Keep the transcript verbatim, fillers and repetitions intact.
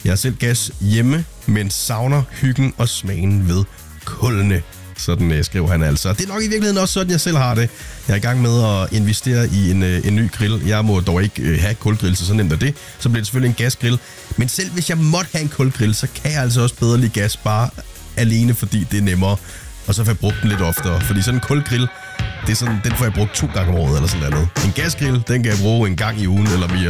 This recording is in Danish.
Jeg har selv gas hjemme, men savner hyggen og smagen ved kullene. Sådan øh, skriver han altså. Det er nok i virkeligheden også sådan, jeg selv har det. Jeg er i gang med at investere i en, øh, en ny grill. Jeg må dog ikke øh, have kulgrill, så så nemt er det. Så bliver det selvfølgelig en gasgrill. Men selv hvis jeg måtte have en kulgrill, så kan jeg altså også bedre lide gas, bare alene fordi det er nemmere. Og så får jeg brugt den lidt oftere. Fordi sådan en kulgrill, det er sådan, den får jeg brugt to gange om året eller sådan noget. En gasgrill, den kan jeg bruge en gang i ugen eller mere.